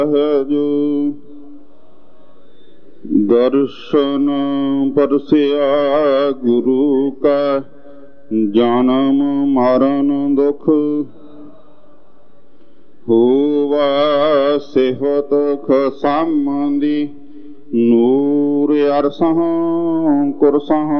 जो दर्शन परसिया गुरु का, जन्म मरण दुख होवा सेहत खसामंदी, नूर अरसह कुरसह